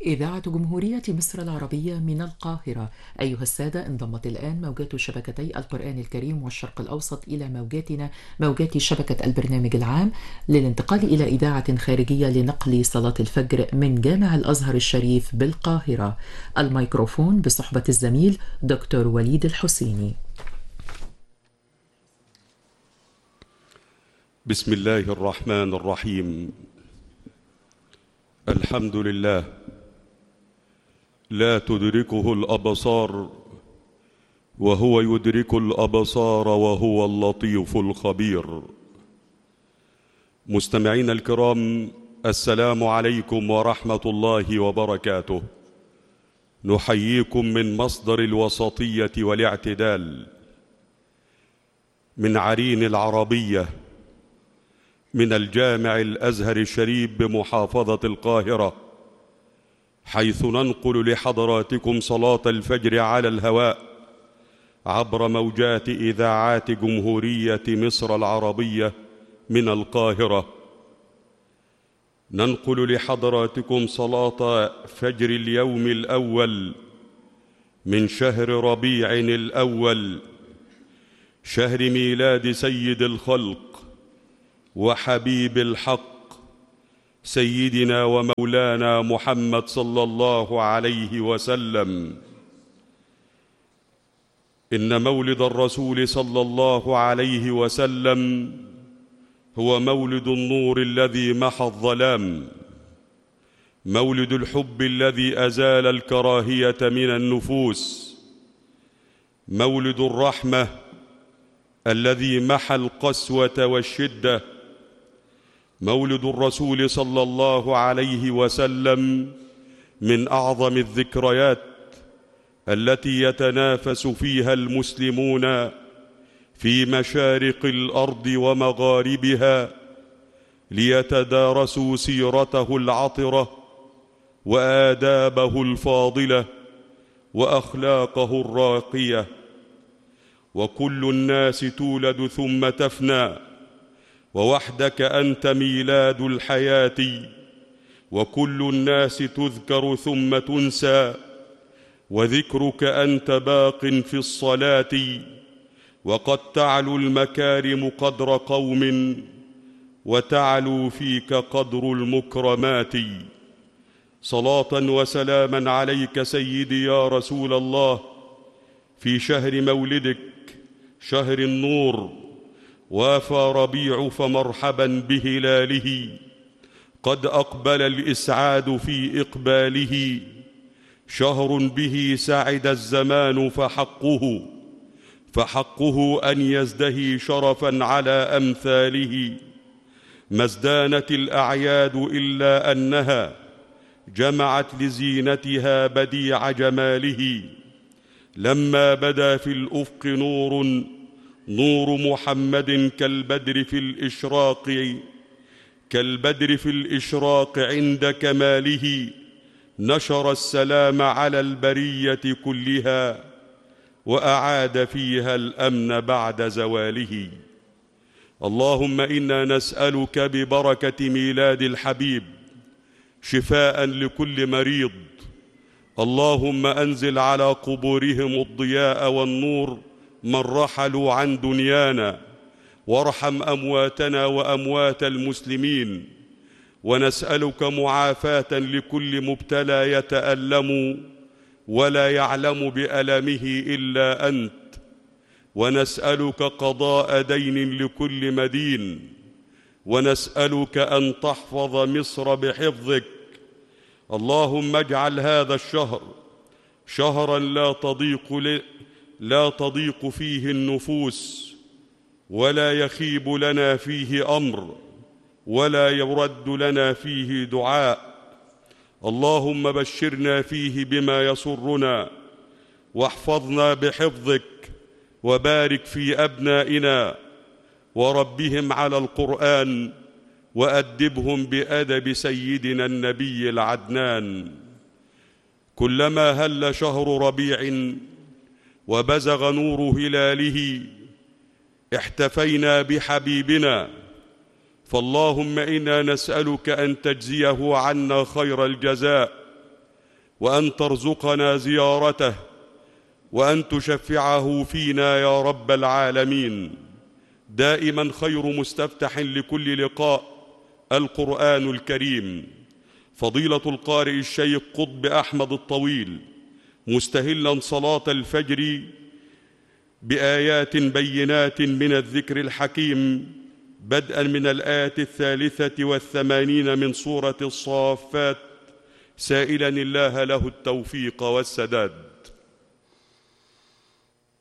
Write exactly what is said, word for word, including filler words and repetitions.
إذاعة جمهورية مصر العربية من القاهرة. أيها السادة، انضمت الآن موجات شبكتي القرآن الكريم والشرق الأوسط إلى موجاتنا، موجات شبكة البرنامج العام، للانتقال إلى إذاعة خارجية لنقل صلاة الفجر من جامع الأزهر الشريف بالقاهرة. الميكروفون بصحبة الزميل دكتور وليد الحسيني. بسم الله الرحمن الرحيم. الحمد لله لا تدركه الأبصار وهو يدرك الأبصار وهو اللطيف الخبير. مستمعينا الكرام، السلام عليكم ورحمة الله وبركاته. نحييكم من مصدر الوسطية والاعتدال، من عرين العربية، من الجامع الأزهر الشريف بمحافظة القاهرة، حيث ننقل لحضراتكم صلاة الفجر على الهواء عبر موجات إذاعات جمهورية مصر العربية من القاهرة. ننقل لحضراتكم صلاة فجر اليوم الأول من شهر ربيع الأول، شهر ميلاد سيد الخلق وحبيب الحق سيدنا ومولانا محمد صلى الله عليه وسلم. إن مولد الرسول صلى الله عليه وسلم هو مولد النور الذي محى الظلام، مولد الحب الذي أزال الكراهية من النفوس، مولد الرحمة الذي محى القسوة والشدة، مولد الرسول صلى الله عليه وسلم من أعظم الذكريات التي يتنافس فيها المسلمون في مشارق الأرض ومغاربها ليتدارسوا سيرته العطرة وآدابه الفاضلة وأخلاقه الراقية. وكل الناس تولد ثم تفنى، ووحدك أنت ميلاد الحياة، وكل الناس تذكر ثم تنسى، وذكرك أنت باق في الصلاة، وقد تعلو المكارم قدر قوم وتعلو فيك قدر المكرمات. صلاة وسلاما عليك سيدي يا رسول الله في شهر مولدك، شهر النور، وافى ربيع فمرحبا بهلاله، قد أقبل الإسعاد في إقباله، شهر به سعد الزمان فحقه فحقه أن يزدهي شرفا على أمثاله. ما ازدانت الأعياد إلا أنها جمعت لزينتها بديع جماله، لما بدا في الأفق نور نور محمد كالبدر في الإشراق كالبدر في الإشراق عند كماله، نشر السلام على البرية كلها وأعاد فيها الأمن بعد زواله. اللهم إنا نسألك ببركة ميلاد الحبيب شفاء لكل مريض. اللهم أنزل على قبورهم الضياء والنور من رحلوا عن دنيانا، وارحم أمواتنا وأموات المسلمين. ونسألك معافاة لكل مبتلى يتألم ولا يعلم بألمه إلا أنت، ونسألك قضاء دين لكل مدين، ونسألك أن تحفظ مصر بحفظك. اللهم اجعل هذا الشهر شهرا لا تضيق ل... لا تضيق فيه النفوس، ولا يخيب لنا فيه أمر، ولا يرد لنا فيه دعاء. اللهم بشرنا فيه بما يسرنا، واحفظنا بحفظك، وبارك في أبنائنا، وربهم على القرآن، وأدبهم بأدب سيدنا النبي العدنان. كلما هل شهر ربيع وبزغ نور هلاله احتفينا بحبيبنا، فاللهم إنا نسألك أن تجزيه عنا خير الجزاء، وأن ترزقنا زيارته وأن تشفعه فينا يا رب العالمين. دائما خير مستفتح لكل لقاء القرآن الكريم. فضيلة القارئ الشيخ قطب أحمد الطويل مستهلا صلاة الفجر بآيات بينات من الذكر الحكيم، بدءا من الآية الثالثة والثمانين من سورة الصافات، سائلا الله له التوفيق والسداد.